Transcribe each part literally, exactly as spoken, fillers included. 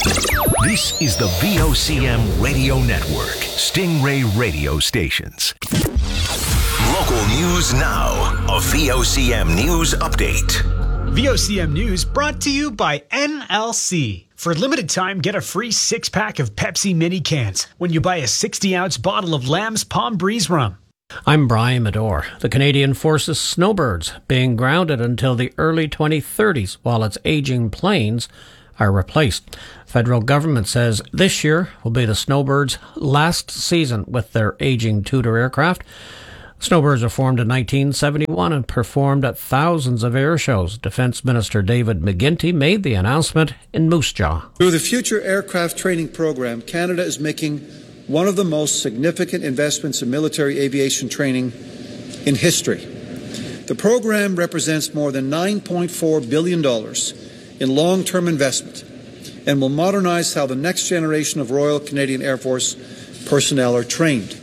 This is the V O C M Radio Network, Stingray Radio Stations. Local news now, a V O C M News Update. V O C M News brought to you by N L C. For a limited time, get a free six-pack of Pepsi mini cans when you buy a sixty-ounce bottle of Lamb's Palm Breeze rum. I'm Brian Medore. The Canadian Forces Snowbirds being grounded until the early twenty thirties while its aging planes are replaced. Federal government says this year will be the Snowbirds' last season with their aging Tudor aircraft. Snowbirds were formed in nineteen seventy-one and performed at thousands of air shows. Defence Minister David McGuinty made the announcement in Moose Jaw. Through the Future Aircraft Training Program, Canada is making one of the most significant investments in military aviation training in history. The program represents more than nine point four billion dollars in long-term investment and will modernize how the next generation of Royal Canadian Air Force personnel are trained.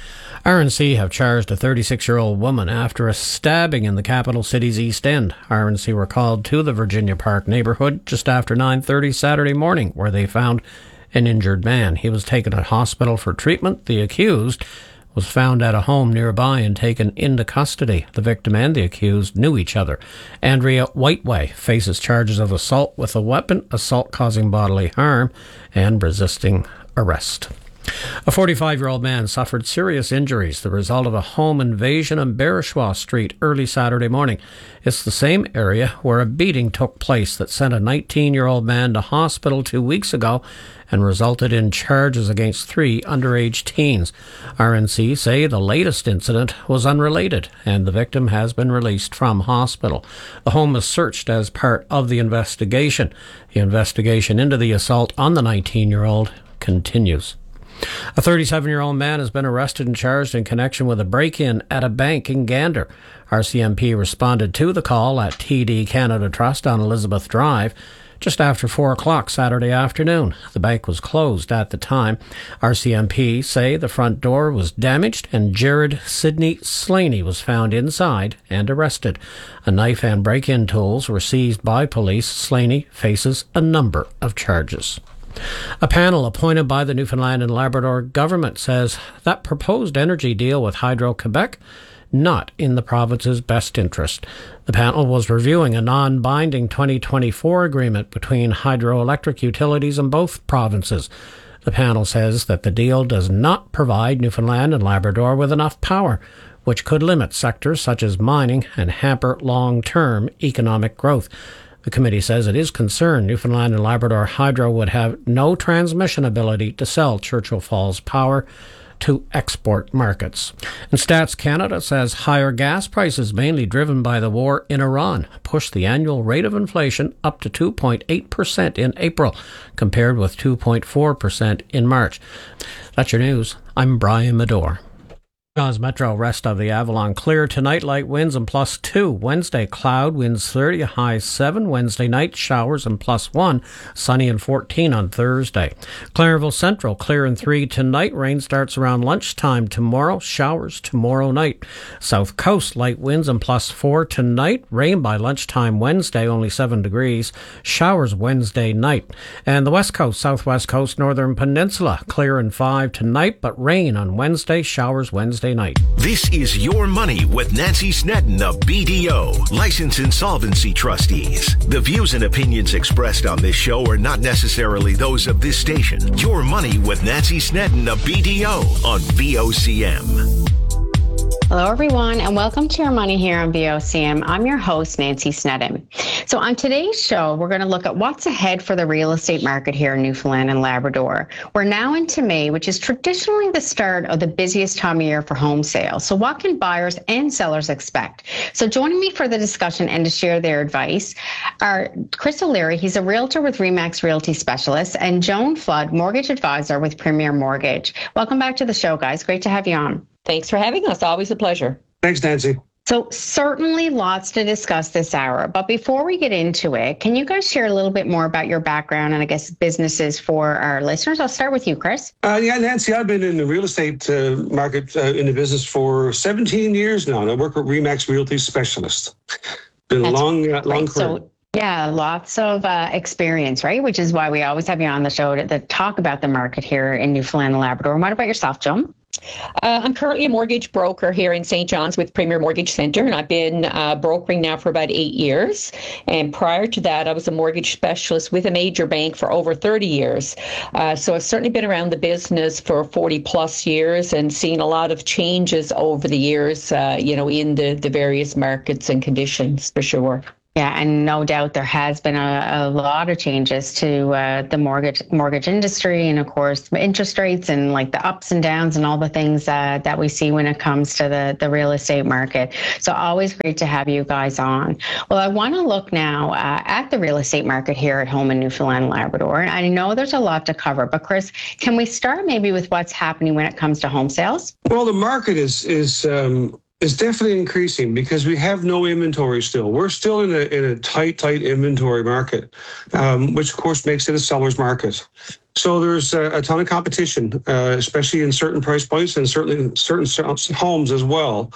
R N C have charged a thirty-six-year-old woman after a stabbing in the capital city's East End. R N C were called to the Virginia Park neighbourhood just after nine thirty Saturday morning, where they found an injured man. He was taken to hospital for treatment. The accused was found at a home nearby and taken into custody. The victim and the accused knew each other. Andrea Whiteway faces charges of assault with a weapon, assault causing bodily harm, and resisting arrest. A forty-five-year-old man suffered serious injuries, the result of a home invasion on Bereshaw Street early Saturday morning. It's the same area where a beating took place that sent a nineteen-year-old man to hospital two weeks ago and resulted in charges against three underage teens. R N C say the latest incident was unrelated and the victim has been released from hospital. The home is searched as part of the investigation. The investigation into the assault on the nineteen-year-old continues. A thirty-seven-year-old man has been arrested and charged in connection with a break-in at a bank in Gander. R C M P responded to the call at T D Canada Trust on Elizabeth Drive just after four o'clock Saturday afternoon. The bank was closed at the time. R C M P say the front door was damaged and Jared Sidney Slaney was found inside and arrested. A knife and break-in tools were seized by police. Slaney faces a number of charges. A panel appointed by the Newfoundland and Labrador government says that proposed energy deal with Hydro-Quebec not in the province's best interest. The panel was reviewing a non-binding twenty twenty-four agreement between hydroelectric utilities in both provinces. The panel says that the deal does not provide Newfoundland and Labrador with enough power, which could limit sectors such as mining and hamper long-term economic growth. The committee says it is concerned Newfoundland and Labrador Hydro would have no transmission ability to sell Churchill Falls power to export markets. And Stats Canada says higher gas prices, mainly driven by the war in Iran, pushed the annual rate of inflation up to two point eight percent in April, compared with two point four percent in March. That's your news. I'm Brian Medore. Jaws Metro, rest of the Avalon clear tonight, light winds and plus two. Wednesday, cloud, winds thirty, high seven. Wednesday night, showers and plus one. Sunny and fourteen on Thursday. Clarenville Central, clear and three tonight. Rain starts around lunchtime tomorrow. Showers tomorrow night. South Coast, light winds and plus four tonight. Rain by lunchtime Wednesday, only seven degrees. Showers Wednesday night. And the West Coast, Southwest Coast, Northern Peninsula, clear and five tonight, but rain on Wednesday. Showers Wednesday night. This is Your Money with Nancy Snedden of B D O, Licensed Insolvency Trustees. The views and opinions expressed on this show are not necessarily those of this station. Your Money with Nancy Snedden of B D O on V O C M. Hello, everyone, and welcome to Your Money here on V O C M. I'm your host, Nancy Snedden. So on today's show, we're going to look at what's ahead for the real estate market here in Newfoundland and Labrador. We're now into May, which is traditionally the start of the busiest time of year for home sales. So what can buyers and sellers expect? So joining me for the discussion and to share their advice are Chris O'Leary, he's a realtor with Remax Realty Specialists, and Joan Flood, mortgage advisor with Premier Mortgage. Welcome back to the show, guys. Great to have you on. Thanks for having us. Always a pleasure. Thanks, Nancy. So certainly lots to discuss this hour. But before we get into it, can you guys share a little bit more about your background and I guess businesses for our listeners? I'll start with you, Chris. Uh, yeah, Nancy, I've been in the real estate uh, market uh, in the business for seventeen years now, and I work with Remax Realty Specialists. Been a That's long, uh, long great. career. So Yeah, lots of uh, experience, right? Which is why we always have you on the show to, to talk about the market here in Newfoundland and Labrador. And what about yourself, Joan? Uh, I'm currently a mortgage broker here in Saint John's with Premier Mortgage Centre, and I've been uh, brokering now for about eight years. And prior to that, I was a mortgage specialist with a major bank for over thirty years. Uh, so I've certainly been around the business for forty plus years and seen a lot of changes over the years, uh, you know, in the, the various markets and conditions, for sure. Yeah, and no doubt there has been a, a lot of changes to uh, the mortgage mortgage industry, and of course interest rates and like the ups and downs and all the things uh, that we see when it comes to the, the real estate market. So always great to have you guys on. Well, I want to look now uh, at the real estate market here at home in Newfoundland and Labrador. And I know there's a lot to cover, but Chris, can we start maybe with what's happening when it comes to home sales? Well, the market is is. Um... It's definitely increasing because we have no inventory still. We're still in a in a tight, tight inventory market, um, which of course makes it a seller's market. So there's a, a ton of competition, uh, especially in certain price points and certainly in certain homes as well.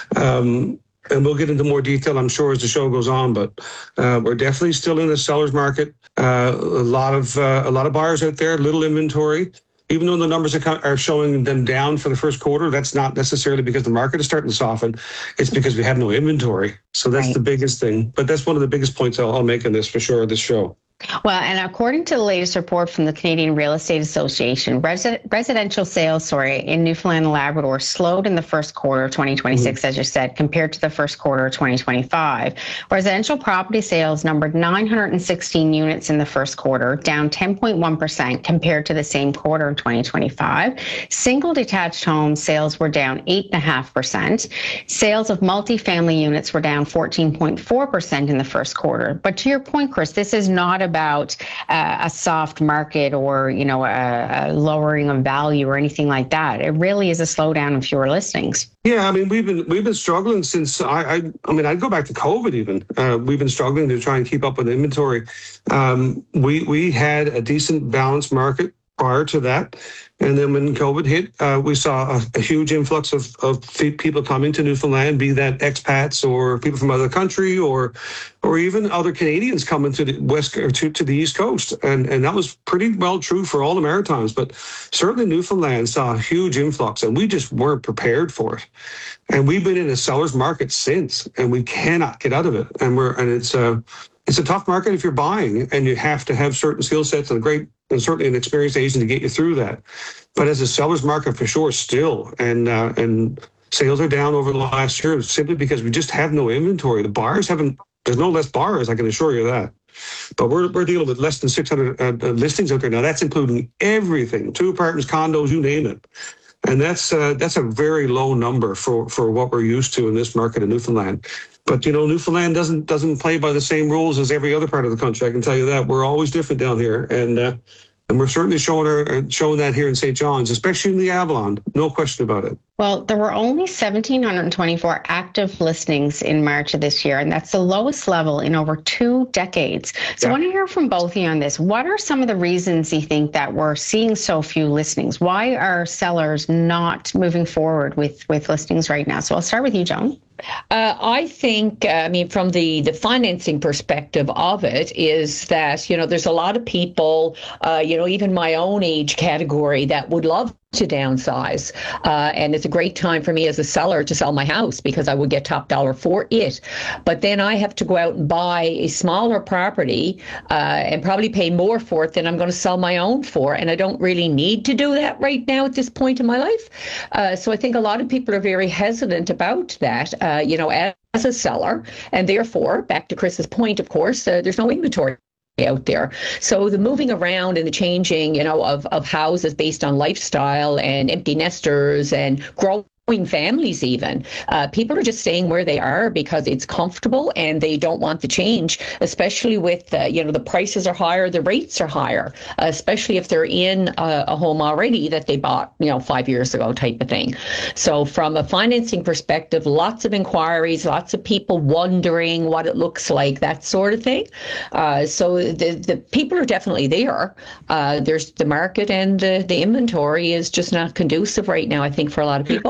Um, and we'll get into more detail, I'm sure, as the show goes on. But uh, we're definitely still in the seller's market. Uh, a lot of uh, a lot of buyers out there, little inventory. Even though the numbers are showing them down for the first quarter, that's not necessarily because the market is starting to soften. It's because we have no inventory. So that's right. The biggest thing. But that's one of the biggest points I'll, I'll make in this for sure, this show. Well, and according to the latest report from the Canadian Real Estate Association, resi- residential sales, sorry, in Newfoundland and Labrador slowed in the first quarter of twenty twenty-six, mm-hmm. as you said, compared to the first quarter of twenty twenty-five. Residential property sales numbered nine hundred sixteen units in the first quarter, down ten point one percent compared to the same quarter in twenty twenty-five. Single detached home sales were down eight point five percent. Sales of multifamily units were down fourteen point four percent in the first quarter. But to your point, Chris, this is not a about uh, a soft market or, you know, a, a lowering of value or anything like that. It really is a slowdown in fewer listings. Yeah, I mean, we've been we've been struggling since I I, I mean, I'd go back to COVID even. Uh, we've been struggling to try and keep up with inventory. Um, we we had a decent balanced market prior to that. And then when COVID hit, uh, we saw a, a huge influx of, of people coming to Newfoundland, be that expats or people from other country or or even other Canadians coming to the west or to, to the East Coast. And, and that was pretty well true for all the Maritimes. But certainly Newfoundland saw a huge influx and we just weren't prepared for it. And we've been in a seller's market since, and we cannot get out of it. And we're and it's a it's a tough market if you're buying, and you have to have certain skill sets and a great and certainly an experienced agent to get you through that. But as a seller's market for sure, still, and uh, and sales are down over the last year simply because we just have no inventory. The buyers haven't. There's no less buyers, I can assure you that. But we're we're dealing with less than six hundred uh, listings out there now. That's including everything: two apartments, condos, you name it. And that's uh, that's a very low number for, for what we're used to in this market in Newfoundland. But, you know, Newfoundland doesn't doesn't play by the same rules as every other part of the country. I can tell you that. We're always different down here. And uh, and we're certainly showing our, showing that here in Saint John's, especially in the Avalon. No question about it. Well, there were only one thousand seven hundred twenty-four active listings in March of this year, and that's the lowest level in over two decades. So yeah. I want to hear from both of you on this. What are some of the reasons you think that we're seeing so few listings? Why are sellers not moving forward with, with listings right now? So I'll start with you, Joan. Uh, I think, uh, I mean, from the, the financing perspective of it is that, you know, there's a lot of people, uh, you know, even my own age category that would love to downsize. Uh, and it's a great time for me as a seller to sell my house because I would get top dollar for it. But then I have to go out and buy a smaller property uh, and probably pay more for it than I'm going to sell my own for. And I don't really need to do that right now at this point in my life. Uh, so I think a lot of people are very hesitant about that, uh, you know, as, as a seller. And therefore, back to Chris's point, of course, uh, there's no inventory out there. So the moving around and the changing, you know, of, of houses based on lifestyle and empty nesters and growing families even, uh, people are just staying where they are because it's comfortable and they don't want to change, especially with, uh, you know, the prices are higher, the rates are higher, uh, especially if they're in a, a home already that they bought, you know, five years ago type of thing. So from a financing perspective, lots of inquiries, lots of people wondering what it looks like, that sort of thing. Uh, so the, the people are definitely there. Uh, there's the market and the, the inventory is just not conducive right now, I think, for a lot of people.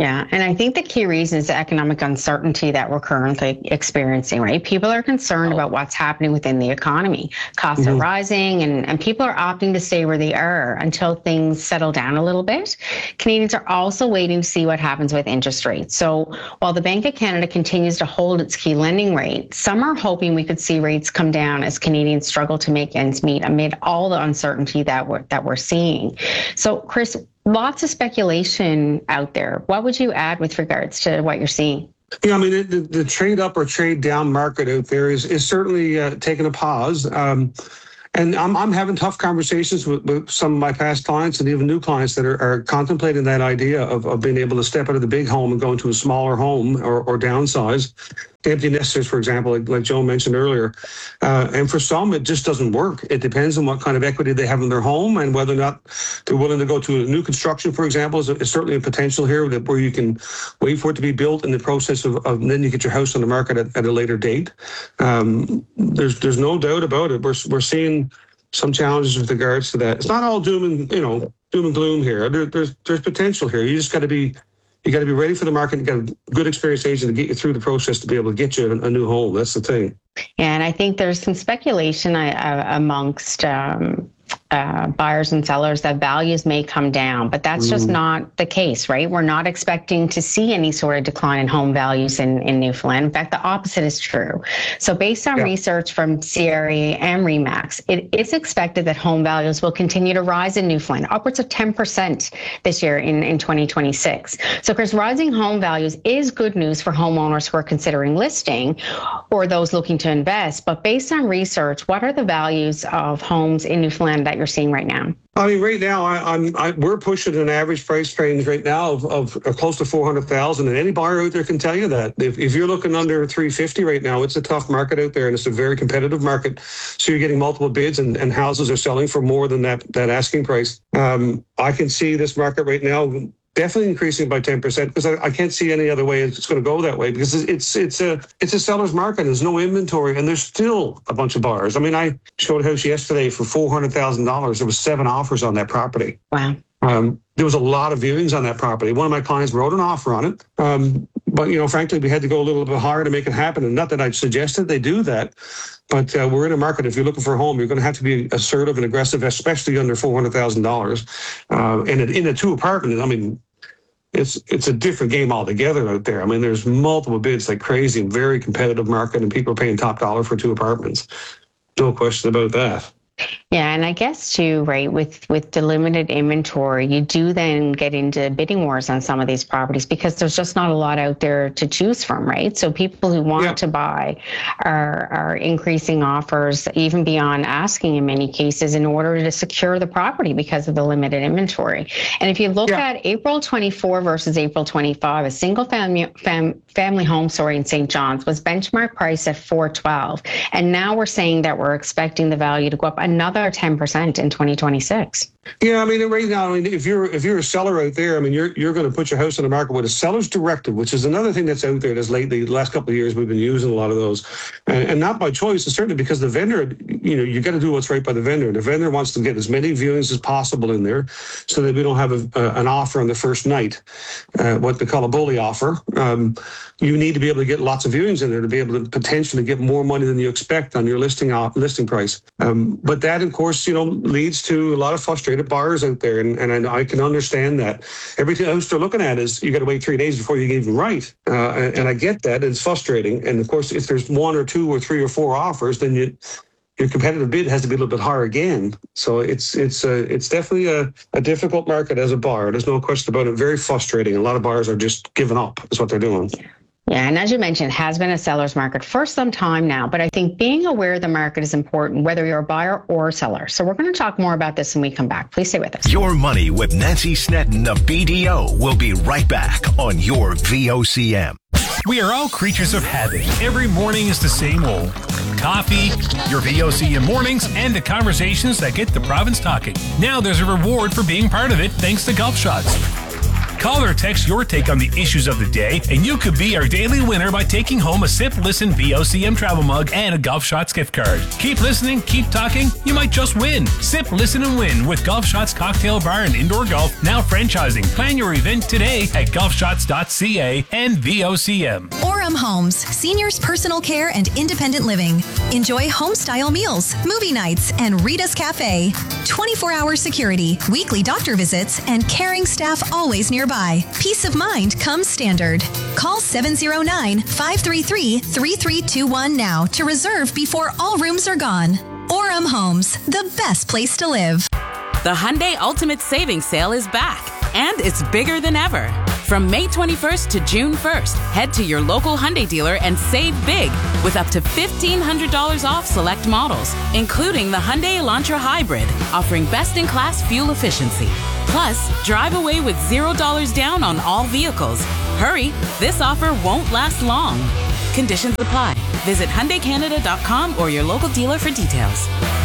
Yeah, and I think the key reason is the economic uncertainty that we're currently experiencing, right? People are concerned about what's happening within the economy. Costs mm-hmm. are rising, and, and people are opting to stay where they are until things settle down a little bit. Canadians are also waiting to see what happens with interest rates. So while the Bank of Canada continues to hold its key lending rate, some are hoping we could see rates come down as Canadians struggle to make ends meet amid all the uncertainty that we're, that we're seeing. So, Chris, lots of speculation out there. What would you add with regards to what you're seeing? Yeah, I mean, the, the trade up or trade down market out there is, is certainly uh, taking a pause. Um, and I'm, I'm having tough conversations with, with some of my past clients and even new clients that are, are contemplating that idea of, of being able to step out of the big home and go into a smaller home or, or downsize. Empty nesters, for example, like, like Joe mentioned earlier. Uh, and for some, it just doesn't work. It depends on what kind of equity they have in their home and whether or not they're willing to go to a new construction, for example, is, is certainly a potential here that where you can wait for it to be built in the process of, of and then you get your house on the market at, at a later date. Um, there's there's no doubt about it. We're we're seeing some challenges with regards to that. It's not all doom and, you know, doom and gloom here. There, there's there's potential here. You just got to be You got to be ready for the market. You got a good experience agent to get you through the process to be able to get you a, a new home. That's the thing. Yeah, and I think there's some speculation uh, amongst um, uh, buyers and sellers that values may come down, but that's just mm. not the case, right? We're not expecting to see any sort of decline in home values in, in Newfoundland. In fact, the opposite is true. So based on yeah. research from C R A and RE/MAX, it is expected that home values will continue to rise in Newfoundland, upwards of ten percent this year in, in twenty twenty-six. So, Chris, rising home values is good news for homeowners who are considering listing or those looking to invest. But based on research, what are the values of homes in Newfoundland that you're seeing right now? I mean, right now, I, I'm I, we're pushing an average price range right now of, of, of close to four hundred thousand, and any buyer out there can tell you that. If, if you're looking under three fifty right now, it's a tough market out there, and it's a very competitive market. So you're getting multiple bids, and, and houses are selling for more than that that asking price. Um, I can see this market right now definitely increasing by ten percent because I, I can't see any other way it's going to go that way because it's it's a it's a seller's market. There's no inventory and there's still a bunch of buyers. I mean, I showed a house yesterday for four hundred thousand dollars. There was seven offers on that property. Wow. Um, there was a lot of viewings on that property. One of my clients wrote an offer on it. Um, but, you know, frankly, we had to go a little bit higher to make it happen. And not that I'd suggested they do that, but uh, we're in a market. If you're looking for a home, you're going to have to be assertive and aggressive, especially under four hundred thousand dollars. Uh, and in a two apartment, I mean, it's it's a different game altogether out there. I mean, there's multiple bids like crazy and very competitive market, and people are paying top dollar for two apartments. No question about that. Yeah, and I guess too, right, with with the limited inventory, you do then get into bidding wars on some of these properties because there's just not a lot out there to choose from, right? So people who want yeah. to buy are are increasing offers even beyond asking in many cases in order to secure the property because of the limited inventory. And if you look yeah. at April twenty-four versus April twenty-five, a single family fam, family home, sorry, in Saint John's was benchmark priced at four twelve, and now we're saying that we're expecting the value to go up another ten percent in twenty twenty-six. Yeah, I mean, right now, I mean, if you're if you're a seller out there, I mean, you're you're going to put your house on the market with a seller's directive, which is another thing that's out there. That's lately, the last couple of years, we've been using a lot of those, and, and not by choice. It's certainly because the vendor, you know, you got to do what's right by the vendor. The vendor wants to get as many viewings as possible in there, so that we don't have a, a, an offer on the first night, uh, what they call a bully offer. Um, you need to be able to get lots of viewings in there to be able to potentially get more money than you expect on your listing uh, listing price. Um, but that, of course, you know, leads to a lot of frustration buyers out there, and, and I, I can understand that. Every house they're looking at is you got to wait three days before you can even write, uh, and, and I get that. It's frustrating, and of course, if there's one or two or three or four offers, then you, your competitive bid has to be a little bit higher again. So it's it's a, it's definitely a, a difficult market as a buyer. There's no question about it. Very frustrating. A lot of buyers are just giving up. Is what they're doing. Yeah, and as you mentioned, it has been a seller's market for some time now, but I think being aware of the market is important, whether you're a buyer or a seller. So we're going to talk more about this when we come back. Please stay with us. Your Money with Nancy Snedden of B D O will be right back on your V O C M. We are all creatures of habit. Every morning is the same old. Coffee, your V O C M mornings, and the conversations that get the province talking. Now there's a reward for being part of it thanks to Gulf Shots. Call or text your take on the issues of the day, and you could be our daily winner by taking home a Sip Listen V O C M travel mug and a Golf Shots gift card. Keep listening, keep talking, you might just win. Sip, listen, and win with Golf Shots Cocktail Bar and Indoor Golf, now franchising. Plan your event today at golf shots dot c a and V O C M. Orem Homes, seniors personal care and independent living. Enjoy home-style meals, movie nights, and Rita's Cafe. twenty-four hour security, weekly doctor visits, and caring staff always nearby. Peace of mind comes standard. Call seven oh nine, five three three, three three two one now to reserve before all rooms are gone. Orem Homes, the best place to live. The Hyundai Ultimate Savings Sale is back, and it's bigger than ever. From May twenty-first to June first, head to your local Hyundai dealer and save big with up to fifteen hundred dollars off select models, including the Hyundai Elantra Hybrid, offering best-in-class fuel efficiency. Plus, drive away with zero dollars down on all vehicles. Hurry, this offer won't last long. Conditions apply. Visit Hyundai Canada dot com or your local dealer for details.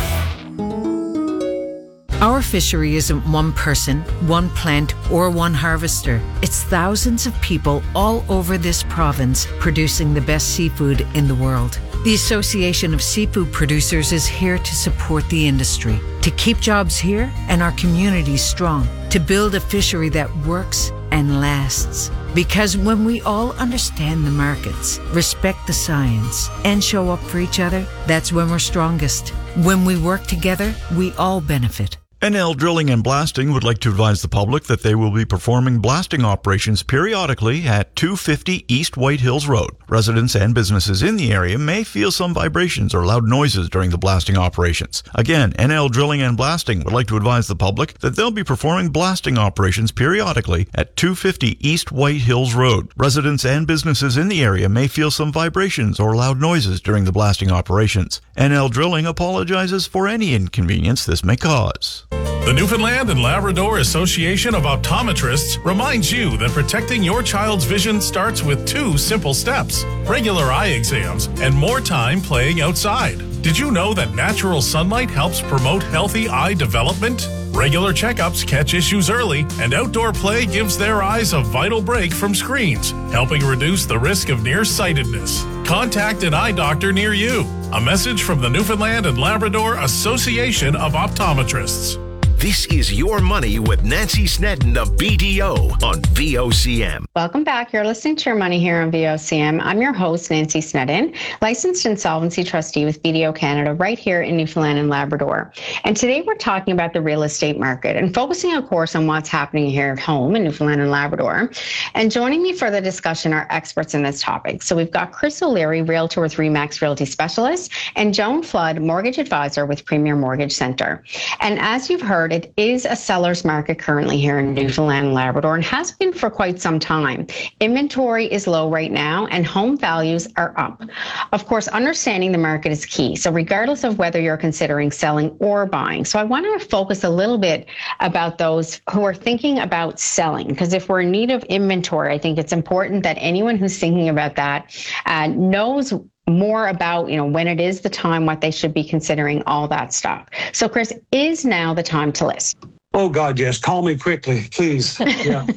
Our fishery isn't one person, one plant, or one harvester. It's thousands of people all over this province producing the best seafood in the world. The Association of Seafood Producers is here to support the industry, to keep jobs here and our communities strong, to build a fishery that works and lasts. Because when we all understand the markets, respect the science, and show up for each other, that's when we're strongest. When we work together, we all benefit. N L Drilling and Blasting would like to advise the public that they will be performing blasting operations periodically at two fifty East White Hills Road. Residents and businesses in the area may feel some vibrations or loud noises during the blasting operations. Again, N L Drilling and Blasting would like to advise the public that they'll be performing blasting operations periodically at two fifty East White Hills Road. Residents and businesses in the area may feel some vibrations or loud noises during the blasting operations. N L Drilling apologizes for any inconvenience this may cause. The Newfoundland and Labrador Association of Optometrists reminds you that protecting your child's vision starts with two simple steps: regular eye exams and more time playing outside. Did you know that natural sunlight helps promote healthy eye development? Regular checkups catch issues early, and outdoor play gives their eyes a vital break from screens, helping reduce the risk of nearsightedness. Contact an eye doctor near you. A message from the Newfoundland and Labrador Association of Optometrists. This is Your Money with Nancy Snedden of B D O on V O C M. Welcome back. You're listening to Your Money here on V O C M. I'm your host, Nancy Snedden, licensed insolvency trustee with B D O Canada right here in Newfoundland and Labrador. And today we're talking about the real estate market and focusing, of course, on what's happening here at home in Newfoundland and Labrador. And joining me for the discussion are experts in this topic. So we've got Chris O'Leary, Realtor with Remax Realty Specialist, and Joan Flood, Mortgage Advisor with Premier Mortgage Center. And as you've heard, it is a seller's market currently here in Newfoundland and Labrador and has been for quite some time. Inventory is low right now and home values are up. Of course, understanding the market is key. So regardless of whether you're considering selling or buying. So I want to focus a little bit about those who are thinking about selling, because if we're in need of inventory, I think it's important that anyone who's thinking about that uh, knows more about, you know, when it is the time, what they should be considering, all that stuff. So, Chris, is now the time to list? Oh, God, yes. Call me quickly, please. Yeah.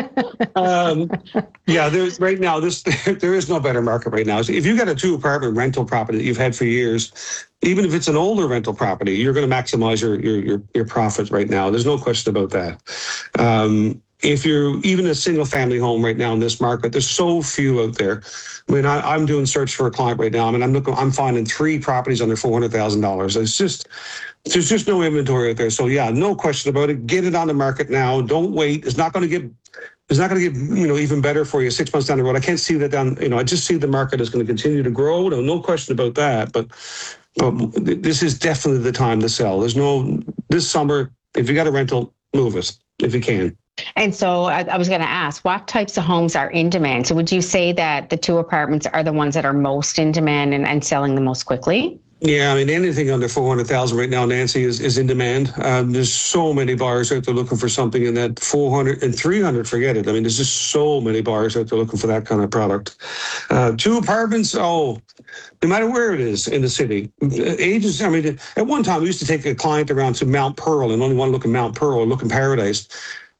um, yeah, there's right now, this there is no better market right now. So if you've got a two-apartment rental property that you've had for years, even if it's an older rental property, you're going to maximize your your your, your profit right now. There's no question about that. Um, If you're even a single family home right now in this market, there's so few out there. I mean, I, I'm doing search for a client right now. I mean, I'm looking, I'm finding three properties under four hundred thousand dollars. It's just, there's just no inventory out there. So yeah, no question about it. Get it on the market now. Don't wait. It's not going to get, it's not going to get, you know, even better for you six months down the road. I can't see that down, you know, I just see the market is going to continue to grow. No, no question about that. But, but this is definitely the time to sell. There's no, this summer, if you got a rental, move it if you can. And so I, I was going to ask, what types of homes are in demand? So would you say that the two apartments are the ones that are most in demand and, and selling the most quickly? Yeah, I mean, anything under four hundred thousand right now, Nancy, is, is in demand. Um, there's so many buyers out there looking for something in that four hundred and three hundred, forget it. I mean, there's just so many buyers out there looking for that kind of product. Uh, two apartments, oh, no matter where it is in the city. Agents, I mean, at one time, we used to take a client around to Mount Pearl and only want to look at Mount Pearl or look in Paradise.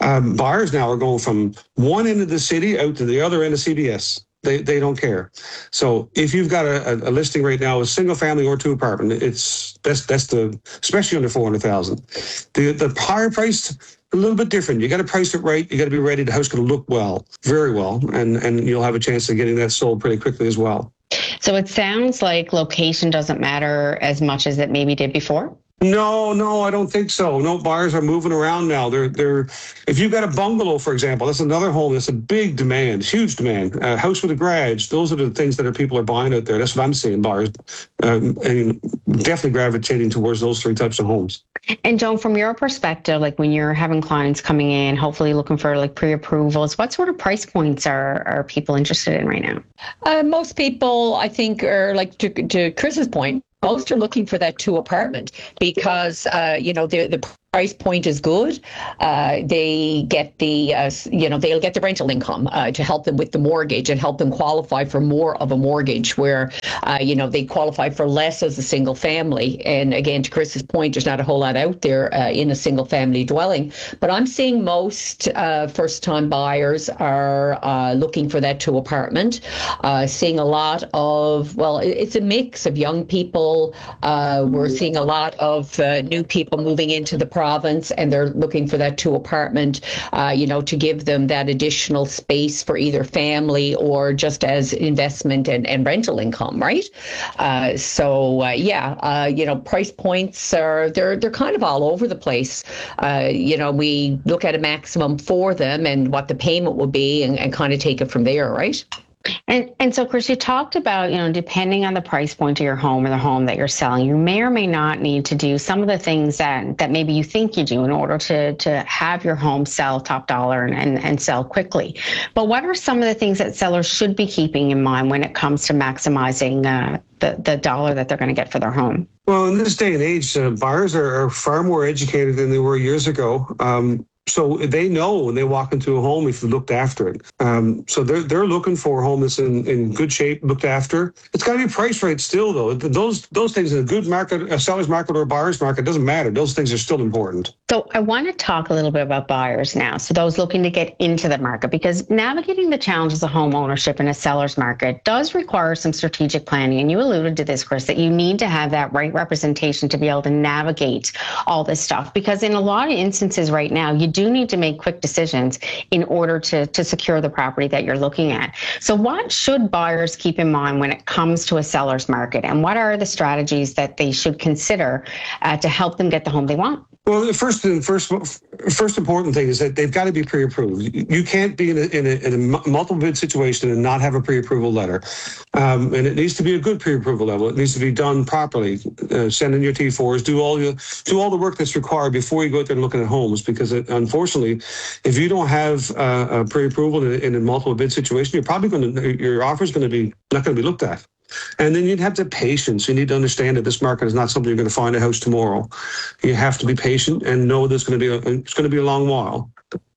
Um, buyers now are going from one end of the city out to the other end of C B S. They they don't care. So if you've got a, a listing right now, a single family or two apartment, it's that's that's the especially under four hundred thousand. The the higher priced, a little bit different. You got to price it right. You got to be ready. The house going to look well, very well, and and you'll have a chance of getting that sold pretty quickly as well. So it sounds like location doesn't matter as much as it maybe did before. No, no, I don't think so. No, buyers are moving around now. They're, they're. If you've got a bungalow, for example, that's another home that's a big demand, huge demand. A house with a garage. Those are the things that are, people are buying out there. That's what I'm seeing, buyers, um, and definitely gravitating towards those three types of homes. And Joan, from your perspective, like when you're having clients coming in, hopefully looking for like pre-approvals, what sort of price points are, are people interested in right now? Uh, most people, I think, are like to, to Chris's point, most are looking for that two apartment because, uh, you know, the the price point is good. Uh, they get the, uh, you know, they'll get the rental income uh, to help them with the mortgage and help them qualify for more of a mortgage where, uh, you know, they qualify for less as a single family. And again, to Chris's point, there's not a whole lot out there uh, in a single family dwelling. But I'm seeing most uh, first time buyers are uh, looking for that two apartment, uh, seeing a lot of, well, it's a mix of young people. Uh, we're seeing a lot of uh, new people moving into the province, and they're looking for that two apartment, uh, you know, to give them that additional space for either family or just as investment and, and rental income, right? Uh, so uh, yeah, uh, you know, price points are they're they're kind of all over the place. Uh, you know, we look at a maximum for them and what the payment will be, and, and kind of take it from there, right? And and so, Chris, you talked about, you know, depending on the price point of your home or the home that you're selling, you may or may not need to do some of the things that, that maybe you think you do in order to, to have your home sell top dollar and, and, and sell quickly. But what are some of the things that sellers should be keeping in mind when it comes to maximizing uh, the, the dollar that they're going to get for their home? Well, in this day and age, uh, buyers are, are far more educated than they were years ago. Um, So they know when they walk into a home if you looked after it. Um, so they're they're looking for a home that's in, in good shape, looked after. It's got to be priced right still, though. Those those things in a good market, a seller's market or a buyer's market, doesn't matter. Those things are still important. So I want to talk a little bit about buyers now. So those looking to get into the market, because navigating the challenges of home ownership in a seller's market does require some strategic planning. And you alluded to this, Chris, that you need to have that right representation to be able to navigate all this stuff. Because in a lot of instances right now, you do need to make quick decisions in order to, to secure the property that you're looking at. So what should buyers keep in mind when it comes to a seller's market? And what are the strategies that they should consider uh, to help them get the home they want? Well, the first first first important thing is that they've got to be pre-approved. You can't be in a, in a, in a multiple bid situation and not have a pre-approval letter. Um, and it needs to be a good pre-approval level. It needs to be done properly. Uh, send in your T fours, do all your do all the work that's required before you go out there and looking at homes. Because it, unfortunately, if you don't have uh, a pre-approval in a, in a multiple bid situation, you're probably going to your offer is going to be not going to be looked at. And then you'd have to have patience. You need to understand that this market is not something you're going to find a house tomorrow. You have to be patient and know there's going to be a, it's going to be a long while.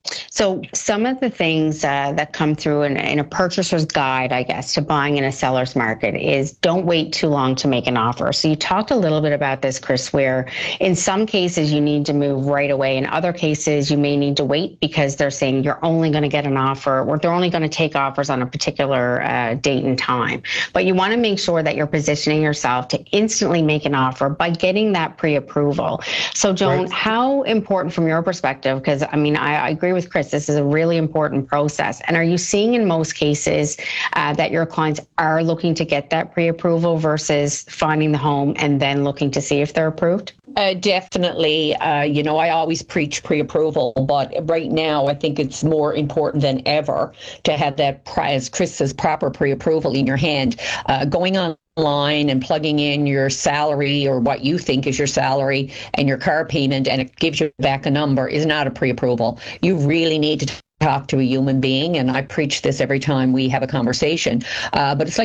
So some of the things uh, that come through in, in a purchaser's guide, I guess, to buying in a seller's market is don't wait too long to make an offer. So you talked a little bit about this, Chris, where in some cases you need to move right away. In other cases, you may need to wait because they're saying you're only going to get an offer or they're only going to take offers on a particular uh, date and time. But you want to make sure that you're positioning yourself to instantly make an offer by getting that pre-approval. So, Joan, right. How important from your perspective, because, I mean, I, I agree with with Chris, this is a really important process. And are you seeing in most cases uh, that your clients are looking to get that pre-approval versus finding the home and then looking to see if they're approved? Uh, definitely. Uh, you know, I always preach pre-approval, but right now I think it's more important than ever to have that, as Chris says, proper pre-approval in your hand. Uh, going on line and plugging in your salary or what you think is your salary and your car payment and it gives you back a number is not a pre-approval. You really need to talk to a human being, and I preach this every time we have a conversation. Uh, but it's like going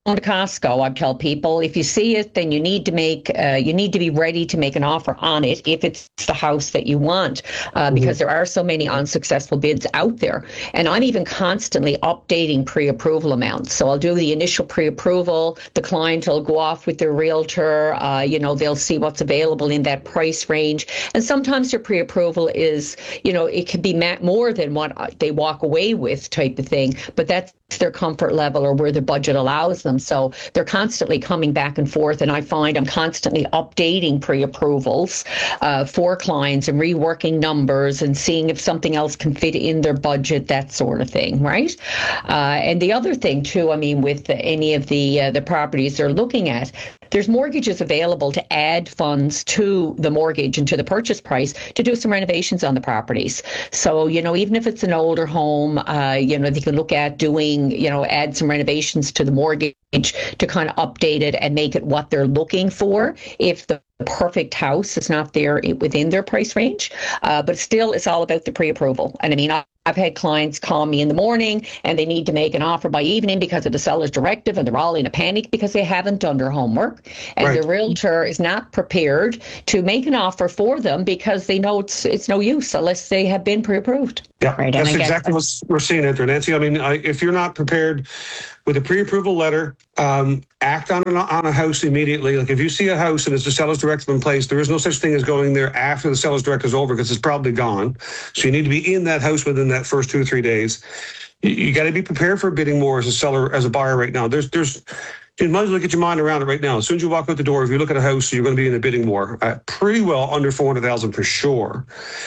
to Costco, I tell people, if you see it, then you need to make, uh, you need to be ready to make an offer on it if it's the house that you want, uh, because mm-hmm. there are so many unsuccessful bids out there. And I'm even constantly updating pre-approval amounts. So I'll do the initial pre-approval. The client will go off with their realtor. Uh, you know, they'll see what's available in that price range. And sometimes their pre-approval is, you know, it can be more than what they walk away with type of thing. But that's their comfort level or where their budget allows them. So they're constantly coming back and forth, and I find I'm constantly updating pre-approvals uh, for clients and reworking numbers and seeing if something else can fit in their budget, that sort of thing, right? Uh, and the other thing too, I mean, with any of the uh, the properties they're looking at, there's mortgages available to add funds to the mortgage and to the purchase price to do some renovations on the properties. So, you know, even if it's an older home, uh, you know, they can look at doing, you know, add some renovations to the mortgage to kind of update it and make it what they're looking for if the perfect house is not there within their price range. Uh, but still, it's all about the pre-approval. And I mean, I, I've had clients call me in the morning and they need to make an offer by evening because of the seller's directive, and they're all in a panic because they haven't done their homework. And right. the realtor is not prepared to make an offer for them because they know it's it's no use unless they have been pre-approved. Yeah, right. That's exactly what we're seeing out there, Nancy. I mean, I, if you're not prepared with a pre-approval letter, um, act on, an, on a house immediately. Like if you see a house and it's a seller's directive in place, there is no such thing as going there after the seller's directive is over because it's probably gone. So you need to be in that house within that first two or three days. You, you got to be prepared for bidding more as a seller, as a buyer right now. There's, there's, you might as well get your mind around it right now. As soon as you walk out the door, if you look at a house, you're going to be in a bidding war, uh, pretty well under four hundred thousand for sure.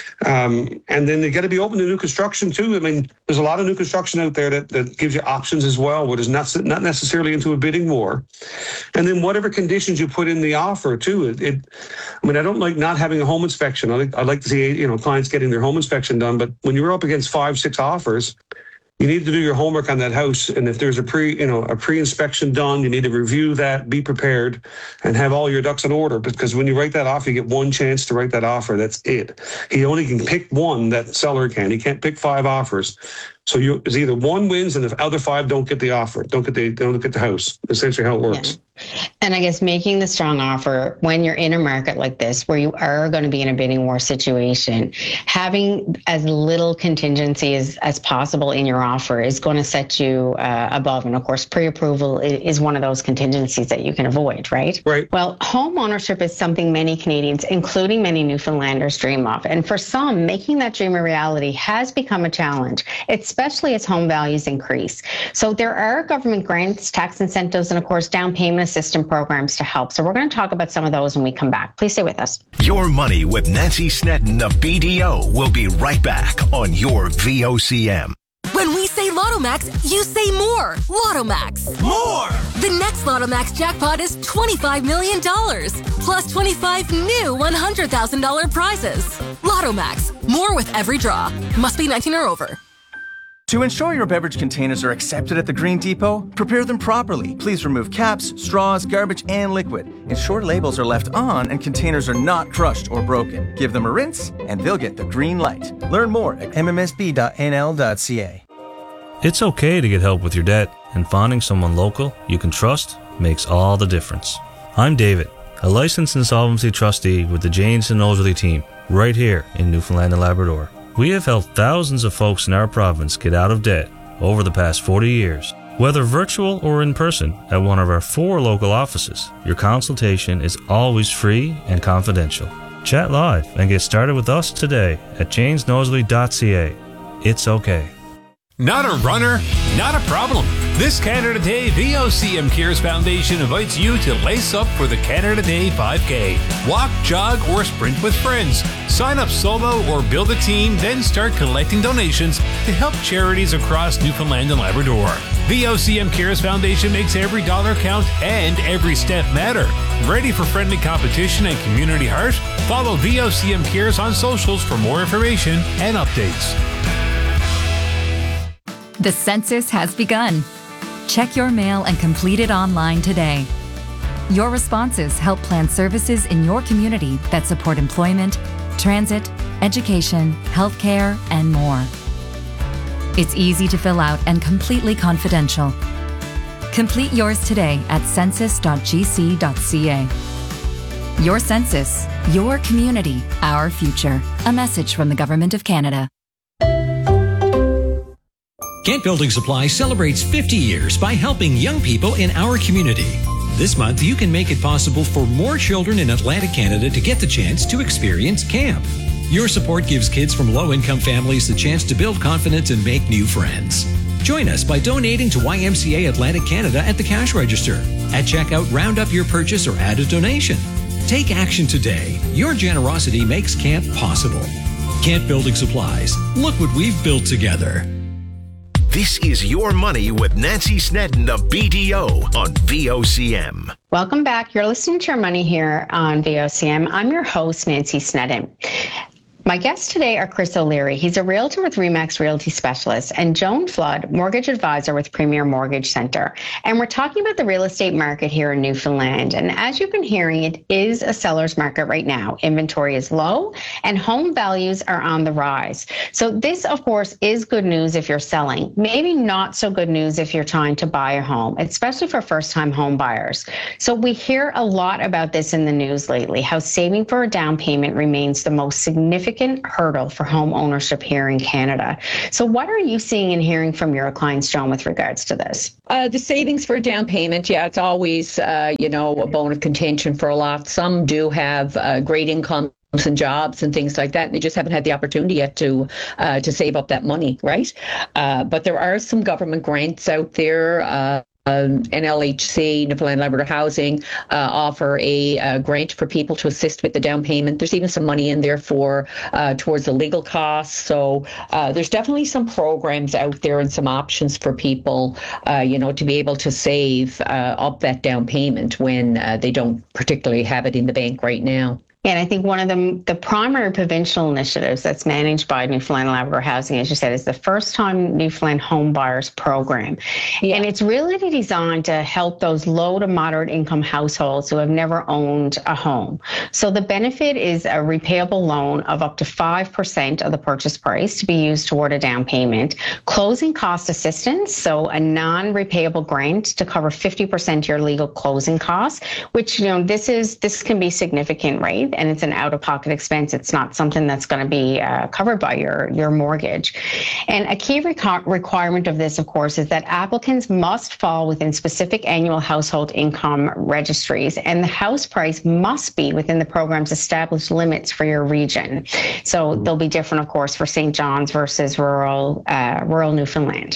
Um, and then you got to be open to new construction too. I mean, there's a lot of new construction out there that, that gives you options as well, what is not not necessarily into a bidding war. And then whatever conditions you put in the offer too. It, it I mean, I don't like not having a home inspection. I like, I'd like to see, you know, clients getting their home inspection done. But when you're up against five, six offers, you need to do your homework on that house, and if there's a pre, you know, a pre-inspection done, you need to review that, be prepared, and have all your ducks in order. Because when you write that offer, you get one chance to write that offer. That's it. He only can pick one. That seller can. He can't pick five offers. So you, it's either one wins, and the other five don't get the offer, don't get the don't get the house. Essentially, how it works. Yeah. And I guess making the strong offer when you're in a market like this, where you are going to be in a bidding war situation, having as little contingency as, as possible in your offer is going to set you uh, above. And of course, pre-approval is one of those contingencies that you can avoid, right? Right. Well, home ownership is something many Canadians, including many Newfoundlanders, dream of. And for some, making that dream a reality has become a challenge, especially as home values increase. So there are government grants, tax incentives, and of course, down payment assistance programs to help. So we're going to talk about some of those when we come back. Please stay with us. Your Money with Nancy Snedden of B D O will be right back on your V O C M. When we say Lotto Max, you say more. Lotto Max. More! The next Lotto Max jackpot is twenty-five million dollars, plus twenty-five new one hundred thousand dollars prizes. Lotto Max. More with every draw. Must be nineteen or over. To ensure your beverage containers are accepted at the Green Depot, prepare them properly. Please remove caps, straws, garbage, and liquid. Ensure labels are left on and containers are not crushed or broken. Give them a rinse, and they'll get the green light. Learn more at m m s b dot n l dot c a. It's okay to get help with your debt, and finding someone local you can trust makes all the difference. I'm David, a licensed insolvency trustee with the Janes and Nosworthy team, right here in Newfoundland and Labrador. We have helped thousands of folks in our province get out of debt over the past forty years. Whether virtual or in person at one of our four local offices, your consultation is always free and confidential. Chat live and get started with us today at janes nosworthy dot c a. It's okay. Not a runner? Not a problem. This Canada Day, V O C M Cares Foundation invites you to lace up for the Canada Day five K. Walk, jog, or sprint with friends. Sign up solo or build a team, then start collecting donations to help charities across Newfoundland and Labrador. V O C M Cares Foundation makes every dollar count and every step matter. Ready for friendly competition and community heart? Follow V O C M Cares on socials for more information and updates. The census has begun. Check your mail and complete it online today. Your responses help plan services in your community that support employment, transit, education, healthcare, and more. It's easy to fill out and completely confidential. Complete yours today at census dot g c dot c a. Your census, your community, our future. A message from the Government of Canada. Kent Building Supply celebrates fifty years by helping young people in our community. This month, you can make it possible for more children in Atlantic Canada to get the chance to experience camp. Your support gives kids from low-income families the chance to build confidence and make new friends. Join us by donating to Y M C A Atlantic Canada at the cash register. At checkout, round up your purchase or add a donation. Take action today. Your generosity makes camp possible. Kent Building Supplies. Look what we've built together. This is Your Money with Nancy Snedden of B D O on V O C M. Welcome back. You're listening to Your Money here on V O C M. I'm your host, Nancy Snedden. My guests today are Chris O'Leary. He's a realtor with RE/MAX Realty Specialist, and Joan Flood, mortgage advisor with Premier Mortgage Center. And we're talking about the real estate market here in Newfoundland. And as you've been hearing, it is a seller's market right now. Inventory is low and home values are on the rise. So this, of course, is good news if you're selling. Maybe not so good news if you're trying to buy a home, especially for first-time home buyers. So we hear a lot about this in the news lately, how saving for a down payment remains the most significant hurdle for home ownership here in Canada. So what are you seeing and hearing from your clients, Joan, with regards to this? Uh, the savings for a down payment, yeah, it's always, uh, you know, a bone of contention for a lot. Some do have uh, great income and jobs and things like that, and they just haven't had the opportunity yet to uh, to save up that money, right? Uh, but there are some government grants out there. Uh, Um, N L H C, Newfoundland Labrador Housing, uh, offer a uh, grant for people to assist with the down payment. There's even some money in there for uh, towards the legal costs. So uh, there's definitely some programs out there and some options for people, uh, you know, to be able to save uh, up that down payment when uh, they don't particularly have it in the bank right now. And I think one of the, the primary provincial initiatives that's managed by Newfoundland Labrador Housing, as you said, is the First Time Newfoundland Home Buyers Program. Yeah. And it's really designed to help those low to moderate income households who have never owned a home. So the benefit is a repayable loan of up to five percent of the purchase price to be used toward a down payment, closing cost assistance, so a non-repayable grant to cover fifty percent of your legal closing costs, which, you know, this is this can be significant, right? And it's an out-of-pocket expense. It's not something that's going to be uh, covered by your, your mortgage. And a key reco- requirement of this, of course, is that applicants must fall within specific annual household income registries, and the house price must be within the program's established limits for your region. So they'll be different, of course, for Saint John's versus rural, uh, rural Newfoundland.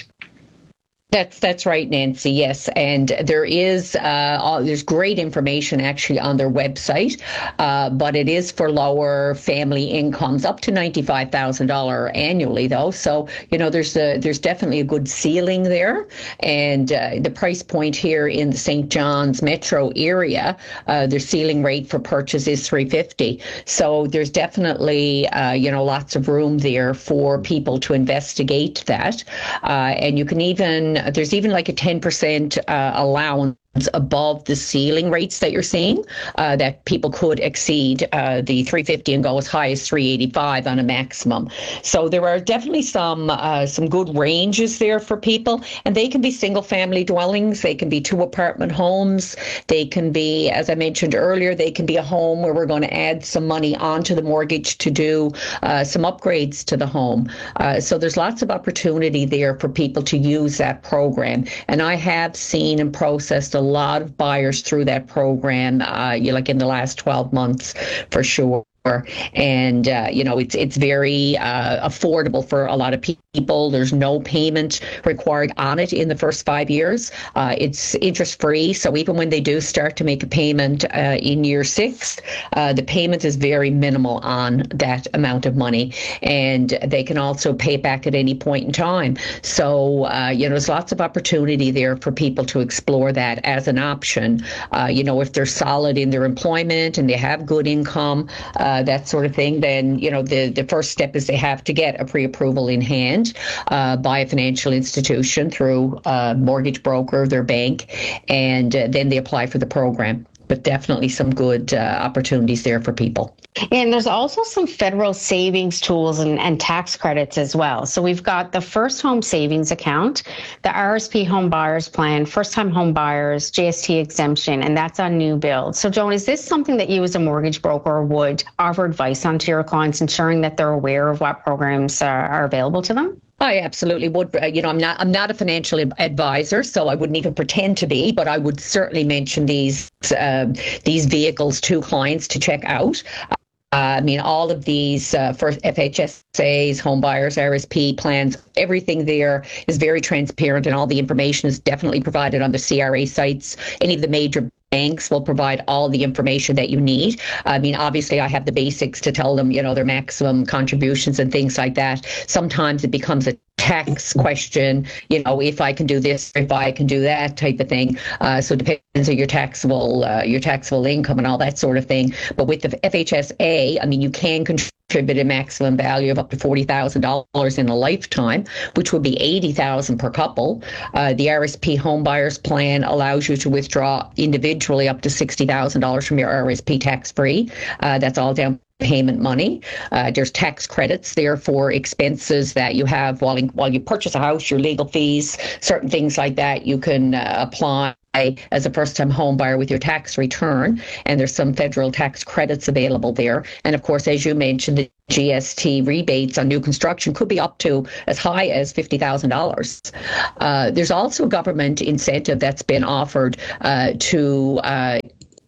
That's that's right, Nancy. Yes, and there is uh, all, there's great information actually on their website, uh, but it is for lower family incomes up to ninety-five thousand dollars annually, though. So you know, there's a there's definitely a good ceiling there, and uh, the price point here in the Saint John's metro area, uh, their ceiling rate for purchase is three hundred fifty dollars. So there's definitely uh, you know lots of room there for people to investigate that, uh, and you can even there's even like a ten percent uh, allowance above the ceiling rates that you're seeing, uh, that people could exceed uh, the three hundred fifty and go as high as three hundred eighty-five on a maximum. So there are definitely some uh, some good ranges there for people, and they can be single family dwellings, they can be two apartment homes, they can be, as I mentioned earlier, they can be a home where we're going to add some money onto the mortgage to do uh, some upgrades to the home. Uh, so there's lots of opportunity there for people to use that program, and I have seen and processed a lot of buyers through that program, uh, you like in the last twelve months for sure. And, uh, you know, it's it's very uh, affordable for a lot of people. There's no payment required on it in the first five years. Uh, it's interest free. So even when they do start to make a payment uh, in year six, uh, the payment is very minimal on that amount of money. And they can also pay back at any point in time. So, uh, you know, there's lots of opportunity there for people to explore that as an option. Uh, you know, if they're solid in their employment and they have good income, uh, Uh, that sort of thing, then, you know, the, the first step is they have to get a pre-approval in hand uh, by a financial institution through a mortgage broker, their bank, and uh, then they apply for the program. but definitely some good uh, opportunities there for people. And there's also some federal savings tools and, and tax credits as well. So we've got the First Home Savings Account, the R S P Home Buyers Plan, First-Time Home Buyers, G S T exemption, and that's on new builds. So Joan, is this something that you as a mortgage broker would offer advice on to your clients, ensuring that they're aware of what programs uh, are available to them? I absolutely would. You know, I'm not I'm not a financial advisor, so I wouldn't even pretend to be, but I would certainly mention these uh, these vehicles to clients to check out. Uh, I mean, all of these uh, for F H S As, home buyers, R S P plans, everything there is very transparent, and all the information is definitely provided on the C R A sites. Any of the major banks will provide all the information that you need. I mean, obviously, I have the basics to tell them, you know, their maximum contributions and things like that. Sometimes it becomes a tax question, you know, if I can do this, if I can do that type of thing. Uh, so it depends on your taxable, uh, your taxable income and all that sort of thing. But with the F H S A, I mean, you can contribute a maximum value of up to forty thousand dollars in a lifetime, which would be eighty thousand dollars per couple. Uh, the R S P Home Buyers Plan allows you to withdraw individually up to sixty thousand dollars from your R S P tax-free. Uh, that's all down payment money. Uh, there's tax credits there for expenses that you have while in, while you purchase a house, your legal fees, certain things like that. You can uh, apply as a first-time home buyer with your tax return, and there's some federal tax credits available there. And of course, as you mentioned, the G S T rebates on new construction could be up to as high as fifty thousand dollars. Uh, there's also a government incentive that's been offered uh, to uh,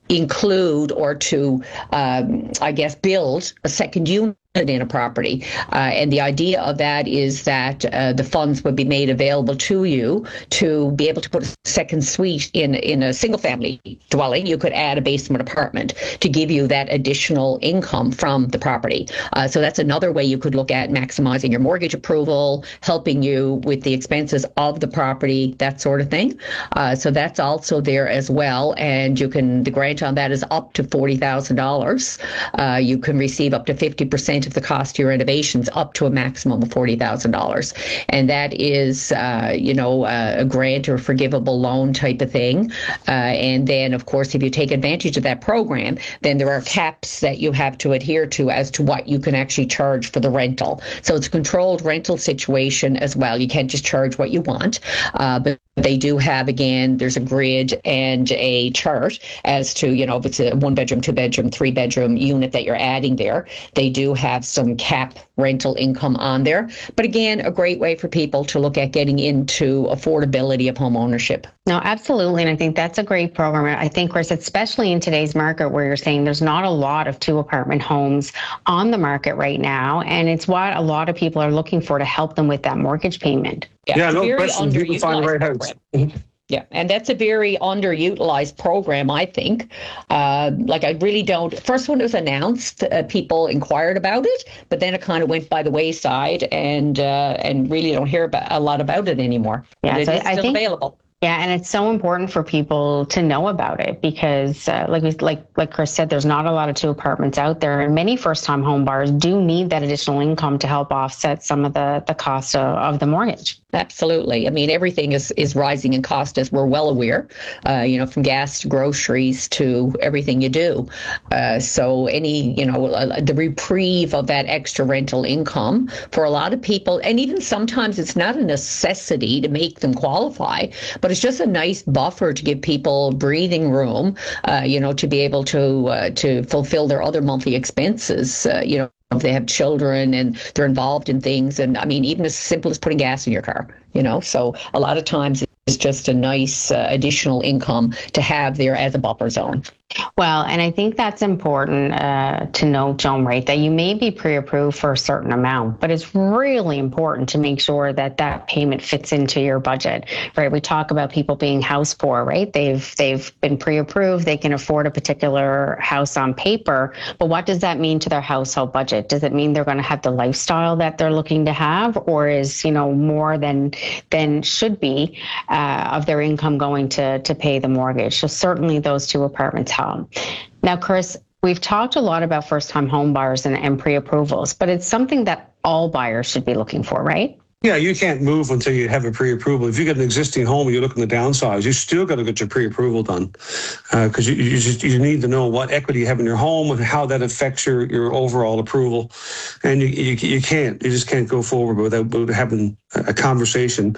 include or to, um, I guess, build a second unit in a property. Uh, and the idea of that is that uh, the funds would be made available to you to be able to put a second suite in, in a single family dwelling. You could add a basement apartment to give you that additional income from the property. Uh, so that's another way you could look at maximizing your mortgage approval, helping you with the expenses of the property, that sort of thing. Uh, so that's also there as well. And you can, the grant on that is up to forty thousand dollars. Uh, you can receive up to fifty percent of the cost of your renovations up to a maximum of forty thousand dollars. And that is, uh, you know, uh, a grant or forgivable loan type of thing. Uh, and then, of course, if you take advantage of that program, then there are caps that you have to adhere to as to what you can actually charge for the rental. So it's a controlled rental situation as well. You can't just charge what you want. Uh, but they do have, again, there's a grid and a chart as to, you know, if it's a one bedroom, two bedroom, three bedroom unit that you're adding there. They do have some cap rental income on there. But again, a great way for people to look at getting into affordability of home ownership. No, absolutely. And I think that's a great program. I think, Chris, especially in today's market where you're saying there's not a lot of two apartment homes on the market right now. And it's what a lot of people are looking for to help them with that mortgage payment. Yeah, yeah no very question. You can find the right house. Yeah, and that's a very underutilized program, I think. Uh, like, I really don't. First, when it was announced, uh, people inquired about it, but then it kind of went by the wayside, and uh, and really don't hear about, a lot about it anymore. Yeah, but it so is I still think, available. Yeah, and it's so important for people to know about it because, uh, like we, like like Chris said, there's not a lot of two apartments out there, and many first-time home buyers do need that additional income to help offset some of the the cost of, of the mortgage. Absolutely. I mean, everything is, is rising in cost, as we're well aware, uh, you know, from gas to groceries to everything you do. Uh, so any, you know, uh, the reprieve of that extra rental income for a lot of people, and even sometimes it's not a necessity to make them qualify, but it's just a nice buffer to give people breathing room, uh, you know, to be able to uh, to fulfill their other monthly expenses, uh, you know, if they have children and they're involved in things. And I mean, even as simple as putting gas in your car, you know, so a lot of times it's just a nice uh, additional income to have there as a buffer zone. Well, and I think that's important uh, to note, Joan, right, that you may be pre-approved for a certain amount, but it's really important to make sure that that payment fits into your budget, right? We talk about people being house poor, right? They've they've been pre-approved, they can afford a particular house on paper, but what does that mean to their household budget? Does it mean they're going to have the lifestyle that they're looking to have, or is, you know, more than than should be uh, of their income going to to pay the mortgage? So certainly those two apartments help. Now, Chris, we've talked a lot about first-time home buyers and, and pre-approvals, but it's something that all buyers should be looking for, right? Yeah, you can't move until you have a pre-approval. If you get an existing home and you're looking to downsize, you still got to get your pre-approval done because uh, you you, just, you need to know what equity you have in your home and how that affects your, your overall approval. And you, you you can't, you just can't go forward without, without having a conversation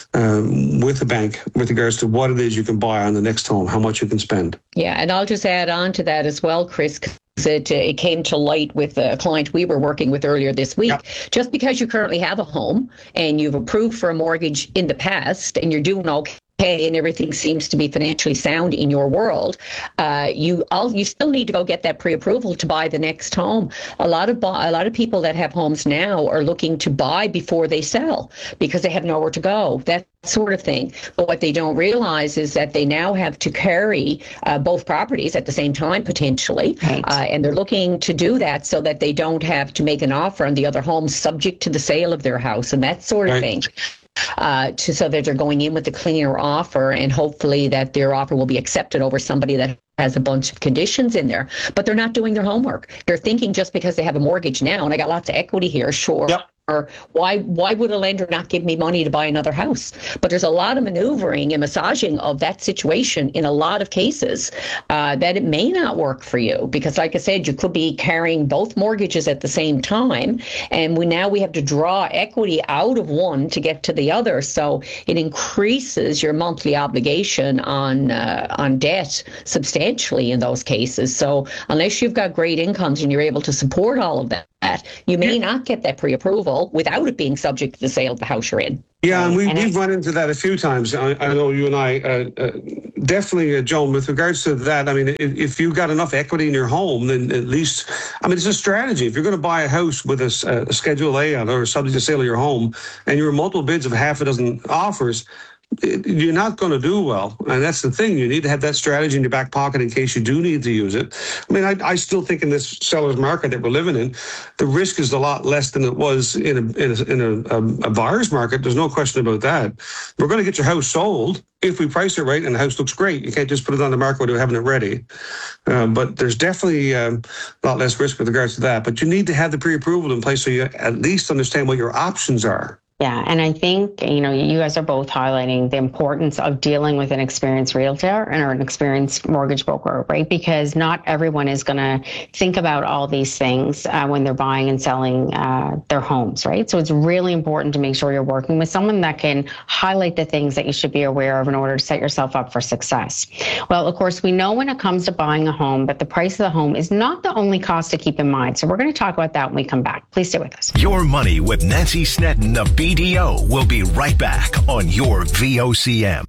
um, with the bank with regards to what it is you can buy on the next home, how much you can spend. Yeah, and I'll just add on to that as well, Chris. It, it came to light with a client we were working with earlier this week. Yep. Just because you currently have a home and you've approved for a mortgage in the past and you're doing okay and everything seems to be financially sound in your world, uh, you all you still need to go get that pre-approval to buy the next home. A lot of a lot of people that have homes now are looking to buy before they sell because they have nowhere to go. That sort of thing. But what they don't realize is that they now have to carry uh, both properties at the same time potentially, right. uh, and they're looking to do that so that they don't have to make an offer on the other home subject to the sale of their house and that sort of right. thing. Uh, to, so that they're going in with a cleaner offer and hopefully that their offer will be accepted over somebody that has a bunch of conditions in there. But they're not doing their homework. They're thinking just because they have a mortgage now and I got lots of equity here, sure. Yep. Or why why would a lender not give me money to buy another house? But there's a lot of maneuvering and massaging of that situation in a lot of cases uh, that it may not work for you because, like I said, you could be carrying both mortgages at the same time, and we now we have to draw equity out of one to get to the other. So it increases your monthly obligation on uh, on debt substantially in those cases. So unless you've got great incomes and you're able to support all of that, you may not get that pre-approval without it being subject to the sale of the house you're in. Yeah, and we, and we've run into that a few times. I, I know you and I, uh, uh, definitely, uh, Joan, with regards to that, I mean, if, if you've got enough equity in your home, then at least, I mean, it's a strategy. If you're going to buy a house with a, a Schedule A on or subject to sale of your home, and you're multiple bids of half a dozen offers, you're not going to do well. And that's the thing. You need to have that strategy in your back pocket in case you do need to use it. I mean, I, I still think in this seller's market that we're living in, the risk is a lot less than it was in a, in a, in a, a, a buyer's market. There's no question about that. We're going to get your house sold if we price it right and the house looks great. You can't just put it on the market without having it ready. Uh, but there's definitely um, a lot less risk with regards to that. But you need to have the pre-approval in place so you at least understand what your options are. Yeah, and I think, you know, you guys are both highlighting the importance of dealing with an experienced realtor and or an experienced mortgage broker, right? Because not everyone is going to think about all these things uh, when they're buying and selling uh, their homes, right? So it's really important to make sure you're working with someone that can highlight the things that you should be aware of in order to set yourself up for success. Well, of course, we know when it comes to buying a home that the price of the home is not the only cost to keep in mind. So we're going to talk about that when we come back. Please stay with us. Your Money with Nancy Snedden of B D O will be right back on your V O C M.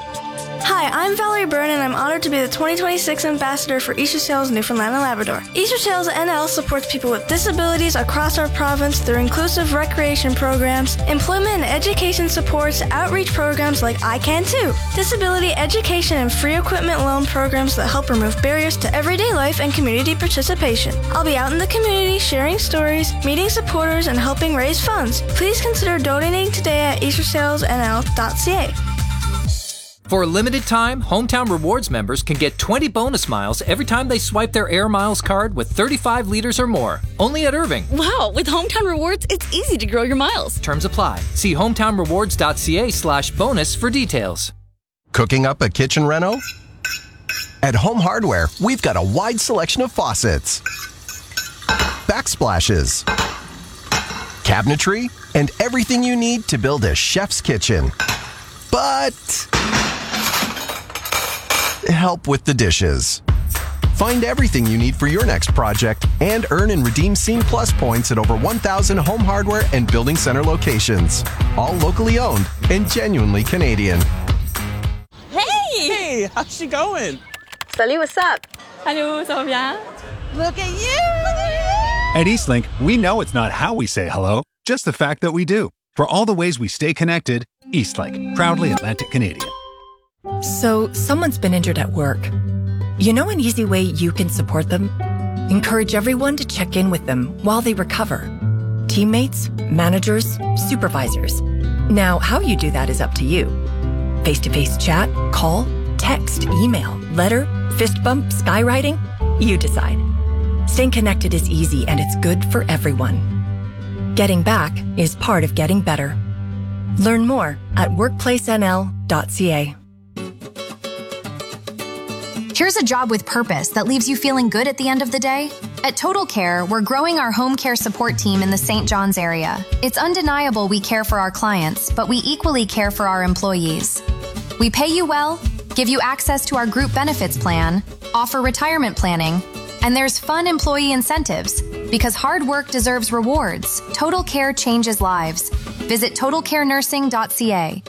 Hi, I'm Valerie Byrne, and I'm honored to be the twenty twenty-six ambassador for Easter Sales Newfoundland and Labrador. Easter Sales N L supports people with disabilities across our province through inclusive recreation programs, employment and education supports, outreach programs like I Can Too, disability education and free equipment loan programs that help remove barriers to everyday life and community participation. I'll be out in the community sharing stories, meeting supporters, and helping raise funds. Please consider donating today at easter sales n l dot c a. For a limited time, Hometown Rewards members can get twenty bonus miles every time they swipe their Air Miles card with thirty-five liters or more. Only at Irving. Wow, with Hometown Rewards, it's easy to grow your miles. Terms apply. See hometownrewards.ca slash bonus for details. Cooking up a kitchen reno? At Home Hardware, we've got a wide selection of faucets, backsplashes, cabinetry, and everything you need to build a chef's kitchen. But help with the dishes. Find everything you need for your next project and earn and redeem Scene Plus points at over one thousand Home Hardware and Building Center locations. All locally owned and genuinely Canadian. Hey! Hey, how's she going? Salut, what's up? Hello, ça va bien? Look at you! At Eastlink, we know it's not how we say hello, just the fact that we do. For all the ways we stay connected, Eastlink, proudly Atlantic Canadian. So, someone's been injured at work. You know an easy way you can support them? Encourage everyone to check in with them while they recover. Teammates, managers, supervisors. Now, how you do that is up to you. Face-to-face chat, call, text, email, letter, fist bump, skywriting? You decide. Staying connected is easy and it's good for everyone. Getting back is part of getting better. Learn more at workplace n l dot c a. Here's a job with purpose that leaves you feeling good at the end of the day. At Total Care, we're growing our home care support team in the Saint John's area. It's undeniable we care for our clients, but we equally care for our employees. We pay you well, give you access to our group benefits plan, offer retirement planning, and there's fun employee incentives. Because hard work deserves rewards, Total Care changes lives. Visit total care nursing dot c a.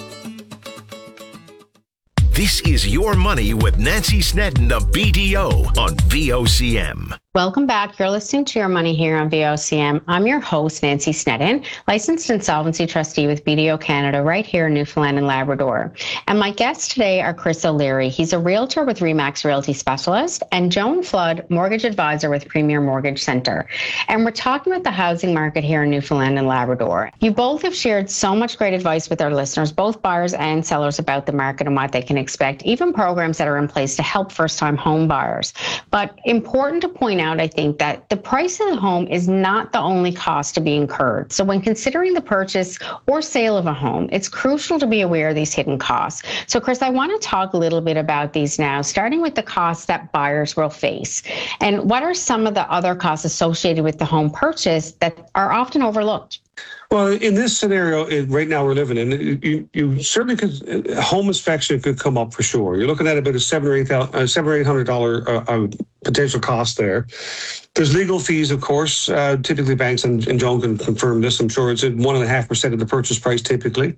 This is Your Money with Nancy Snedden of B D O on V O C M. Welcome back. You're listening to Your Money here on V O C M. I'm your host, Nancy Snedden, licensed insolvency trustee with B D O Canada right here in Newfoundland and Labrador. And my guests today are Chris O'Leary. He's a realtor with Remax Realty Specialist, and Joan Flood, mortgage advisor with Premier Mortgage Center. And we're talking about the housing market here in Newfoundland and Labrador. You both have shared so much great advice with our listeners, both buyers and sellers, about the market and what they can expect, even programs that are in place to help first-time home buyers. But important to point out, I think, that the price of the home is not the only cost to be incurred. So when considering the purchase or sale of a home, it's crucial to be aware of these hidden costs. So Chris, I want to talk a little bit about these now, starting with the costs that buyers will face. And what are some of the other costs associated with the home purchase that are often overlooked? Well, in this scenario, it, right now we're living in, you, you certainly could, home inspection could come up for sure. You're looking at about a seven or eight, uh, seven or eight hundred dollar uh, uh, potential cost there. There's legal fees, of course. Uh, typically, banks, and, and Joan can confirm this, I'm sure it's at one and a half percent of the purchase price typically.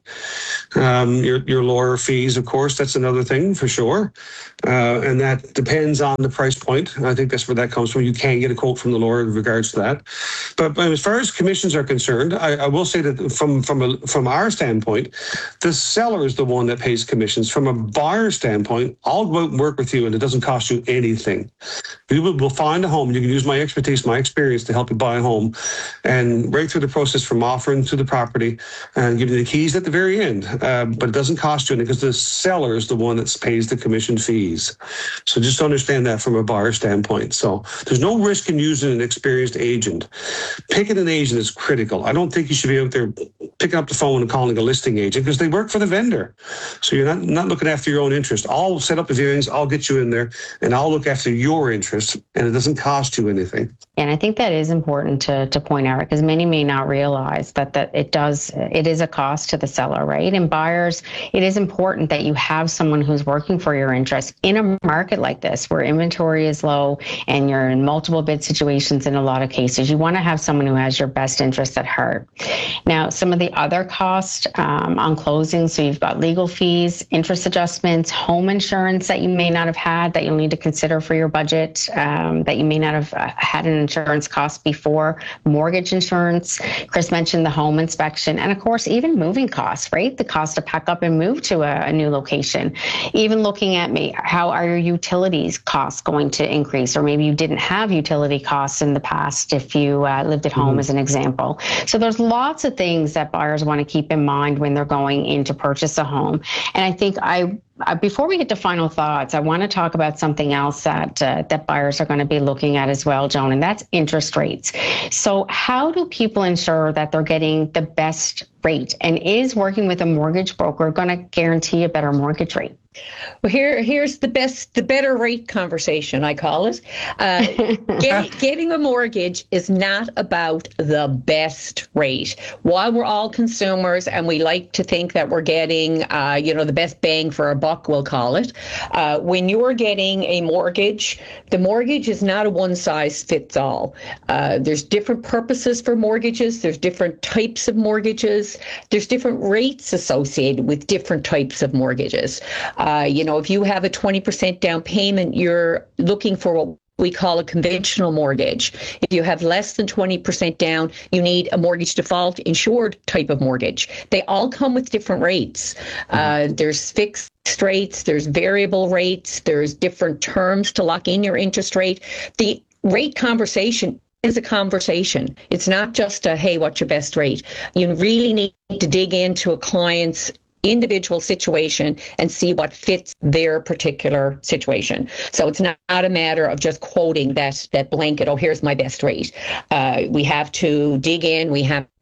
Um, your your lawyer fees, of course, that's another thing for sure, uh, and that depends on the price point. I think that's where that comes from. You can get a quote from the lawyer in regards to that. But, but as far as commissions are concerned, I, I will say that from from a, from our standpoint, the seller is the one that pays commissions. From a buyer standpoint, I'll go out and work with you, and it doesn't cost you anything. We will we'll find a home. You can use my expertise, my experience to help you buy a home, and right through the process from offering to the property, and give you the keys at the very end. Uh, but it doesn't cost you anything because the seller is the one that pays the commission fees. So just understand that from a buyer standpoint. So there's no risk in using an experienced agent. Picking an agent is critical. I don't think you should be out there picking up the phone and calling a listing agent because they work for the vendor. So you're not, not looking after your own interest. I'll set up the viewings, I'll get you in there, and I'll look after your interest, and it doesn't cost you anything. And I think that is important to, to point out, because many may not realize that, that it does, it is a cost to the seller, right? And buyers, it is important that you have someone who's working for your interest in a market like this where inventory is low and you're in multiple bid situations in a lot of cases. You want to have someone who has your best interest at heart. Now, some of the other costs um, on closing, so you've got legal fees, interest adjustments, home insurance that you may not have had that you'll need to consider for your budget, um, that you may not have uh, had an insurance cost before, mortgage insurance. Chris mentioned the home inspection, and of course, even moving costs, right? The cost to pack up and move to a, a new location. Even looking at me, how are your utilities costs going to increase? Or maybe you didn't have utility costs in the past if you uh, lived at home, mm-hmm. as an example. So there's lots of things that buyers want to keep in mind when they're going in to purchase a home. And I think I Before we get to final thoughts, I want to talk about something else that uh, that buyers are going to be looking at as well, Joan, and that's interest rates. So how do people ensure that they're getting the best rate? And is working with a mortgage broker going to guarantee a better mortgage rate? Well, here, here's the best, the better rate conversation, I call it. Uh, get, getting a mortgage is not about the best rate. While we're all consumers and we like to think that we're getting, uh, you know, the best bang for our buck, we'll call it. Uh, when you're getting a mortgage, the mortgage is not a one size fits all. Uh, there's different purposes for mortgages. There's different types of mortgages. There's different rates associated with different types of mortgages. Uh, you know, if you have a twenty percent down payment, you're looking for what we call a conventional mortgage. If you have less than twenty percent down, you need a mortgage default insured type of mortgage. They all come with different rates. Uh, there's fixed rates, there's variable rates, there's different terms to lock in your interest rate. The rate conversation is a conversation. It's not just a, hey, what's your best rate? You really need to dig into a client's individual situation and see what fits their particular situation. So it's not, not a matter of just quoting that that blanket, oh, here's my best rate. Uh, we have to dig in, we have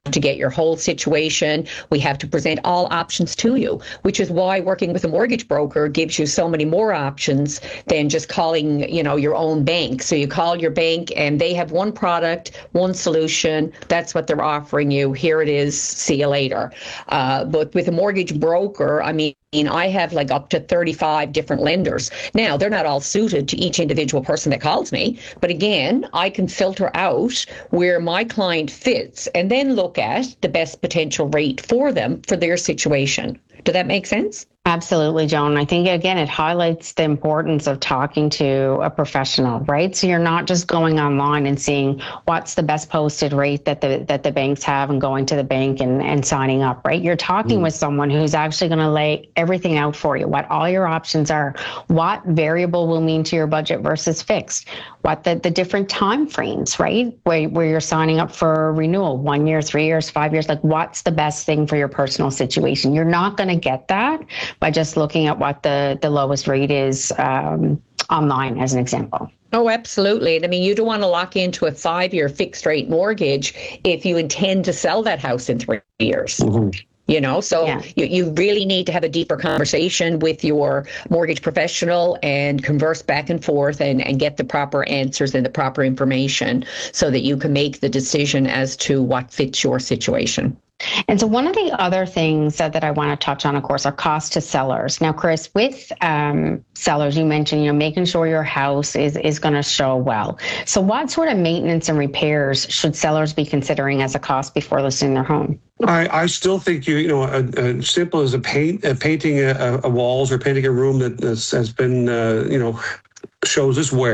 to get your whole situation. We have to present all options to you, which is why working with a mortgage broker gives you so many more options than just calling, you know, your own bank. So you call your bank and they have one product, one solution. That's what they're offering you. Here it is. See you later. Uh, but with a mortgage broker, I mean, I have like up to thirty-five different lenders. Now, they're not all suited to each individual person that calls me. But again, I can filter out where my client fits and then look at the best potential rate for them for their situation. Does that make sense? Absolutely, Joan. I think, again, it highlights the importance of talking to a professional, right? So you're not just going online and seeing what's the best posted rate that the that the banks have and going to the bank and, and signing up, right? You're talking mm. with someone who's actually going to lay everything out for you, what all your options are, what variable will mean to your budget versus fixed, what the, the different time frames, right? Where, where you're signing up for renewal, one year, three years, five years, like what's the best thing for your personal situation? You're not going to get that by just looking at what the, the lowest rate is um, online, as an example. Oh, absolutely. I mean, you don't want to lock into a five-year fixed rate mortgage if you intend to sell that house in three years. Mm-hmm. You know, so yeah. you, you really need to have a deeper conversation with your mortgage professional and converse back and forth and, and get the proper answers and the proper information so that you can make the decision as to what fits your situation. And so one of the other things that, that I want to touch on, of course, are cost to sellers. Now, Chris, with um, sellers, you mentioned, you know, making sure your house is, is going to show well. So what sort of maintenance and repairs should sellers be considering as a cost before listing their home? I, I still think you you know a, a simple as a paint a painting a, a walls or painting a room that has been uh, you know shows us wear.